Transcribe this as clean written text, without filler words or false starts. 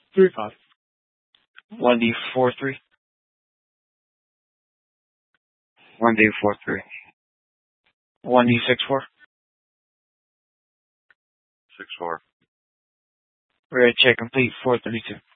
3-5. 1D43. 1D43. 1D64. 6-4. Ready, check complete, 432.